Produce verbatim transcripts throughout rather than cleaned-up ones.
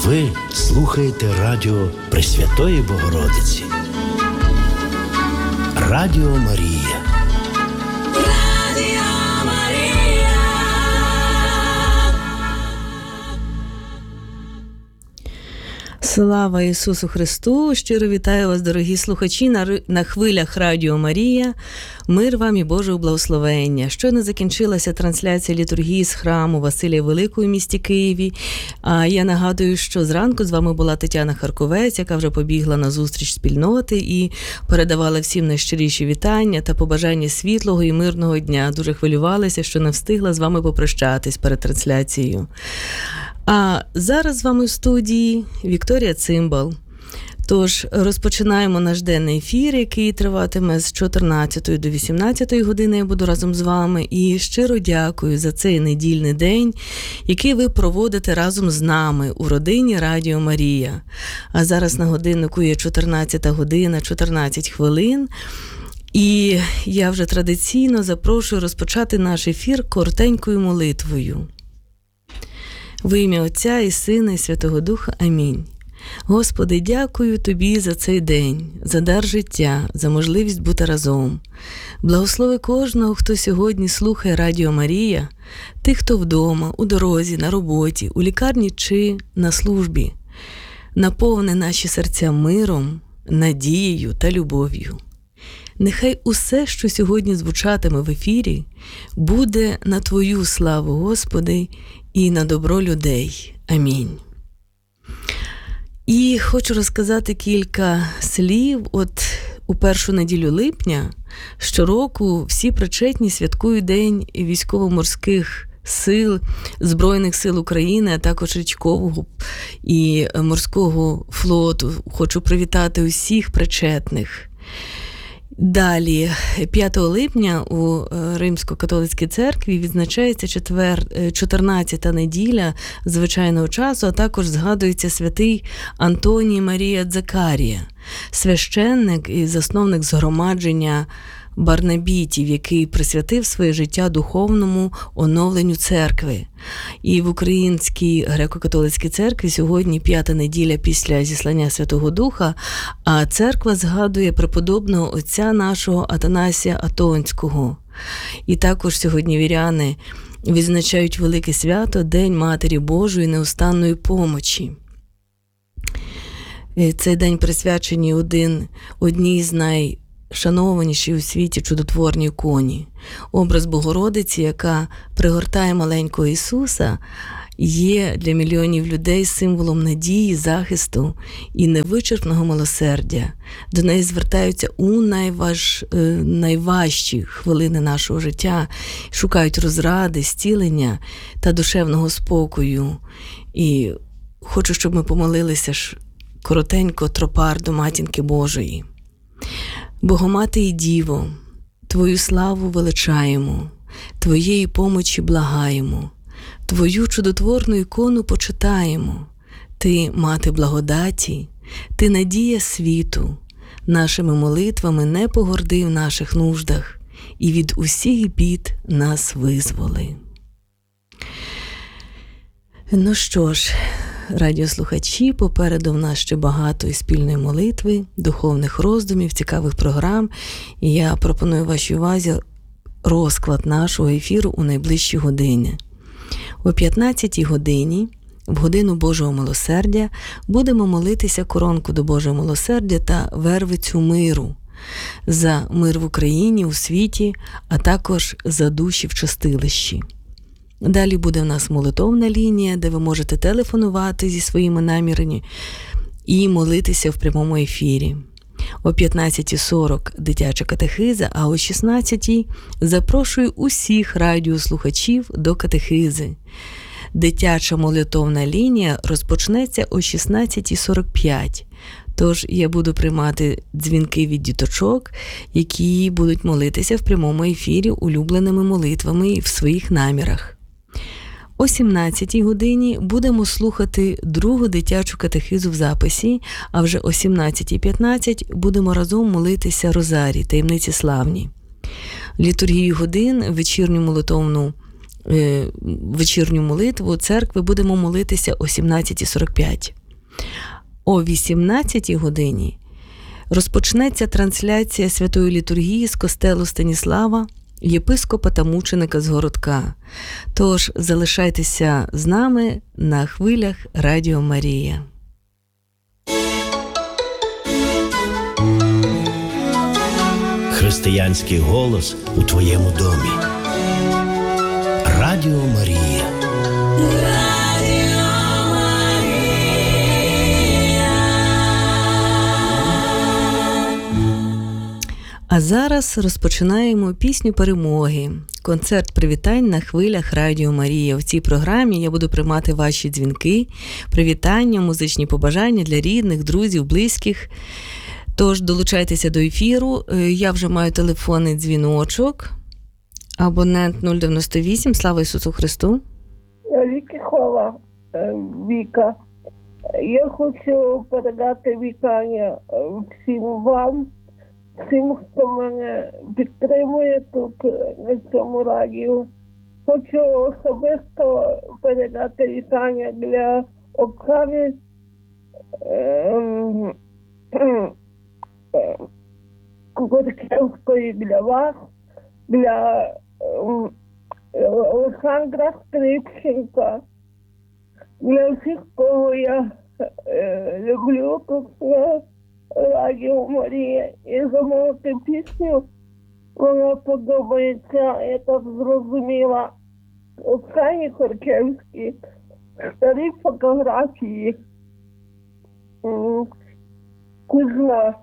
Ви слухаєте радіо Пресвятої Богородиці. Радіо Марія. Радіо Марія. Слава Ісусу Христу! Щиро вітаю вас, дорогі слухачі, на, на хвилях Радіо Марія. Мир вам і Божого благословення. Щойно закінчилася трансляція літургії з храму Василія Великого в місті Києві. А я нагадую, що зранку з вами була Тетяна Харковець, яка вже побігла на зустріч спільноти і передавала всім найщиріші вітання та побажання світлого і мирного дня. Дуже хвилювалася, що не встигла з вами попрощатись перед трансляцією. А зараз з вами в студії Вікторія Цимбал. Тож розпочинаємо наш денний ефір, який триватиме з чотирнадцятої до вісімнадцятої години. Я буду разом з вами. І щиро дякую за цей недільний день, який ви проводите разом з нами у родині Радіо Марія. А зараз на годиннику є чотирнадцята година, чотирнадцять хвилин. І я вже традиційно запрошую розпочати наш ефір коротенькою молитвою. В ім'я Отця і Сина і Святого Духа. Амінь. Господи, дякую Тобі за цей день, за дар життя, за можливість бути разом. Благослови кожного, хто сьогодні слухає Радіо Марія, тих, хто вдома, у дорозі, на роботі, у лікарні чи на службі. Наповни наші серця миром, надією та любов'ю. Нехай усе, що сьогодні звучатиме в ефірі, буде на Твою славу, Господи, і на добро людей. Амінь. І хочу розказати кілька слів. От у першу неділю липня щороку всі причетні святкують День військово-морських сил, Збройних сил України, а також річкового і морського флоту. Хочу привітати усіх причетних. Далі, п'ятого липня у Римсько-католицькій церкві відзначається четвер, чотирнадцята неділя звичайного часу, а також згадується святий Антоній Марія Дзакарія, священник і засновник згромадження Барнабітів, який присвятив своє життя духовному оновленню церкви. І в Українській греко-католицькій церкві сьогодні п'ята неділя після зіслання Святого Духа, а церква згадує преподобного отця нашого Атанасія Атонського. І також сьогодні віряни відзначають велике свято – День Матері Божої неустанної помочі. Цей день присвячений один, одній з най шанованіші у світі чудотворні іконі. Образ Богородиці, яка пригортає маленького Ісуса, є для мільйонів людей символом надії, захисту і невичерпного милосердя. До неї звертаються у найваж... найважчі хвилини нашого життя, шукають розради, зцілення та душевного спокою. І хочу, щоб ми помолилися ж коротенько тропар до Матінки Божої. Богомати і Діво, Твою славу величаємо, Твоєї помочі благаємо, Твою чудотворну ікону почитаємо. Ти, Мати благодаті, Ти надія світу, нашими молитвами не погорди в наших нуждах і від усіх бід нас визволи. Ну що ж, радіослухачі, попереду в нас ще багато і спільної молитви, духовних роздумів, цікавих програм. І я пропоную вашій увазі розклад нашого ефіру у найближчі години. О п'ятнадцятій годині, в годину Божого милосердя, будемо молитися коронку до Божого милосердя та вервицю миру. За мир в Україні, у світі, а також за душі в чистилищі. Далі буде в нас молитовна лінія, де ви можете телефонувати зі своїми намірами і молитися в прямому ефірі. О п'ятнадцятій сорок дитяча катехиза, а о шістнадцятій запрошую усіх радіослухачів до катехизи. Дитяча молитовна лінія розпочнеться о шістнадцятій сорок п'ять. Тож я буду приймати дзвінки від діточок, які будуть молитися в прямому ефірі улюбленими молитвами в своїх намірах. О сімнадцятій годині будемо слухати другу дитячу катехизу в записі, а вже о сімнадцятій п'ятнадцять будемо разом молитися Розарій, таємниці славні. Літургію годин, вечірню молитовну вечірню молитву церкви будемо молитися о сімнадцята сорок п'ять. О вісімнадцятій годині розпочнеться трансляція святої літургії з костелу Станіслава, єпископа та мученика з Городка. Тож залишайтеся з нами на хвилях Радіо Марія. Християнський голос у твоєму домі. Радіо Марія. А зараз розпочинаємо пісню перемоги. Концерт привітань на хвилях Радіо Марія. В цій програмі я буду приймати ваші дзвінки, привітання, музичні побажання для рідних, друзів, близьких. Тож долучайтеся до ефіру. Я вже маю телефонний дзвіночок. Абонент нуль дев'яносто вісім. Слава Ісусу Христу. Віки хвала, Віка. Я хочу передати вітання всім вам, всім, хто мене підтримує тут, на цьому радіо. Хочу особисто передати вітання для Оксани Курківської, для вас, для Олександра Скрипченка, для всіх, кого я люблю тут на Радіо Марія, і замовити пісню. Вона подобається, я так зрозуміла, Оксані Корчевській, старі фотографії Кузьма.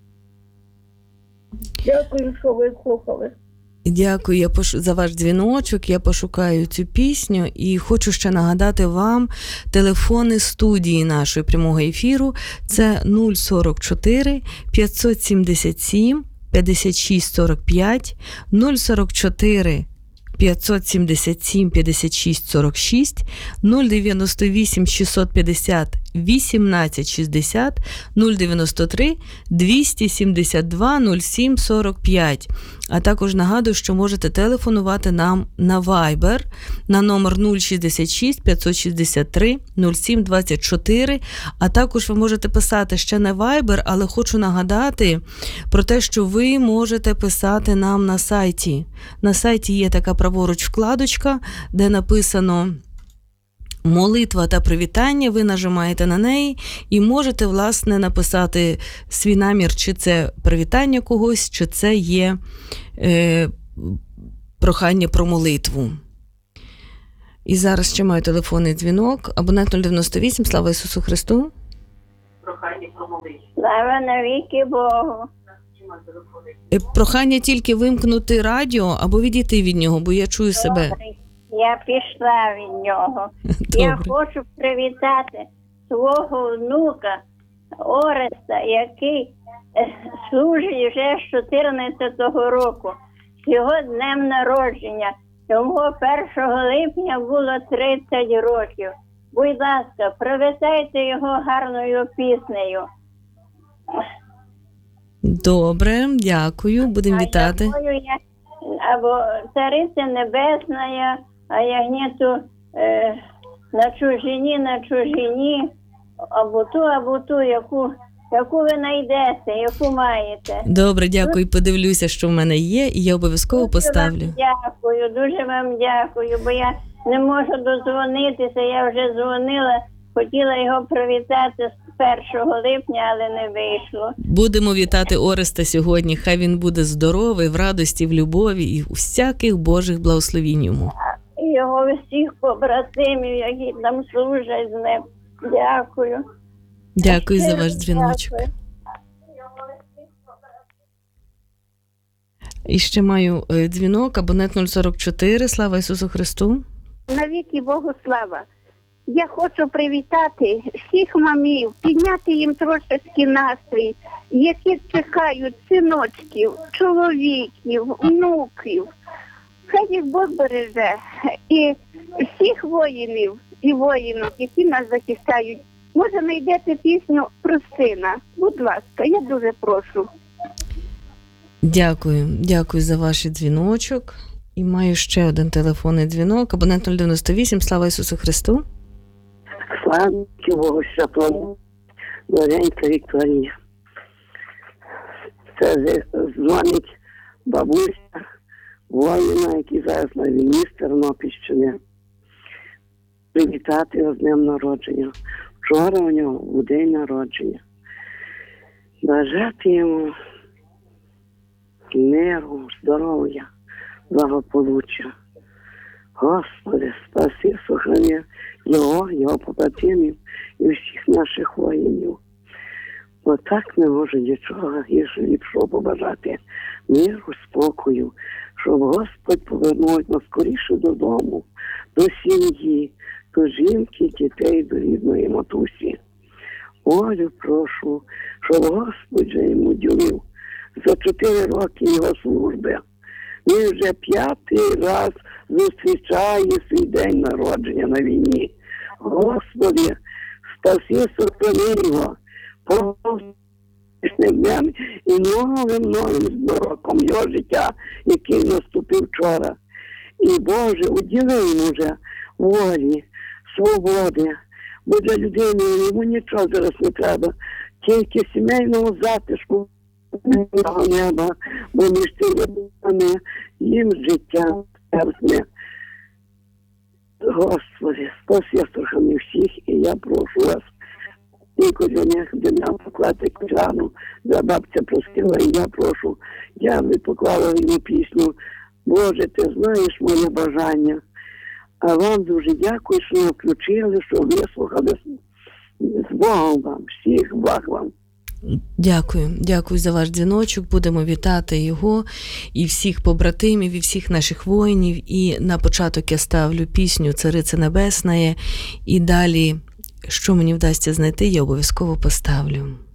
Дякую, що ви слухали. Дякую я пош... за ваш дзвіночок, я пошукаю цю пісню і хочу ще нагадати вам телефони студії нашої прямого ефіру. Це нуль сорок чотири п'ятсот сімдесят сім п'ятдесят шість сорок п'ять, нуль сорок чотири п'ятсот сімдесят сім п'ятдесят шість сорок шість, нуль дев'яносто вісім шістсот п'ятдесят вісімнадцять шістдесят, нуль дев'яносто три двісті сімдесят два нуль сім сорок п'ять. А також нагадую, що можете телефонувати нам на Viber на номер нуль шістдесят шість п'ятсот шістдесят три нуль сім двадцять чотири. А також ви можете писати ще на Viber, але хочу нагадати про те, що ви можете писати нам на сайті. На сайті є така праворуч вкладочка, де написано молитва та привітання, ви нажимаєте на неї і можете, власне, написати свій намір, чи це привітання когось, чи це є е, прохання про молитву. І зараз ще маю телефонний дзвінок. Абонент нуль дев'яносто вісім. Слава Ісусу Христу. Прохання про молитву. Слава навіки Богу. Е, прохання тільки вимкнути радіо або відійти від нього, бо я чую себе. Добре. Я пішла від нього. Добре. Я хочу привітати свого внука Ореста, який е, служить вже з чотирнадцятого року. Його днем народження. Йому першого липня було тридцять років. Будь ласка, привітайте його гарною піснею. Добре, дякую, будемо вітати. Якою я, або Цариця Небесна, а ягніту е, на чужині, на чужині, або ту, або ту, яку, яку ви знайдете, яку маєте. Добре, дякую, подивлюся, що в мене є, і я обов'язково Дуже поставлю. вам дякую, дуже вам дякую, бо я не можу додзвонитися, я вже дзвонила, хотіла його привітати з першого липня, але не вийшло. Будемо вітати Ореста сьогодні, хай він буде здоровий, в радості, в любові і у всяких Божих благословінь йому. І його всіх побратимів, які там служать з ним. Дякую. Дякую за ваш дзвіночок. Дякую. І ще маю е, дзвінок, абонент нуль сорок чотири. Слава Ісусу Христу. Навіки Богу слава. Я хочу привітати всіх мамів, підняти їм трошечки настрій, які чекають синочків, чоловіків, внуків. Хай їх Бог береже. І всіх воїнів і воїнок, які нас захищають. Може, знайдете пісню про сина? Будь ласка, я дуже прошу. Дякую, дякую за ваш дзвіночок. І маю ще один телефонний дзвінок. Абонент нуль дев'яносто вісім. Слава Ісусу Христу. Слава Богу Святому, Лоренця Вікторія. Це дзвонить бабуся воїна, який зараз на війні з Тернопільщини. Привітати його з днем народження. Вчора у нього був день народження. Бажати йому миру, здоров'я, благополуччя. Господи, спаси, сохрани його, його побратимів і всіх наших воїнів. Бо так не може нічого гірше ліпшого побажати. Миру, спокою, щоб Господь повернув нас скоріше додому, до сім'ї, до жінки, дітей, до рідної матусі. Олю, прошу, щоб Господь же йому ділив за чотири роки його служби. Він вже п'ятий раз зустрічає свій день народження на війні. Господи, спаси, сохрани його, повнішним днем і новим новим роком його життя, який наступив вчора. І, Боже, уділи йому вже волі, свободи, бо для людини йому нічого зараз не треба, тільки сімейного затишку, неба, бо між тими їм життя сердне. Господи, спаси, сохрани всіх, і я прошу вас, тільки для них, для мене поклати кожану, для бабця просила, і я прошу, я би поклала йому пісню. Боже, ти знаєш моє бажання, а вам дуже дякую, що ви включили, що вислухали. З Богом вам, всіх благ вам. Дякую, дякую за ваш дзвіночок. Будемо вітати його і всіх побратимів, і всіх наших воїнів. І на початок я ставлю пісню «Цариця Небесна», і далі, що мені вдасться знайти, я обов'язково поставлю.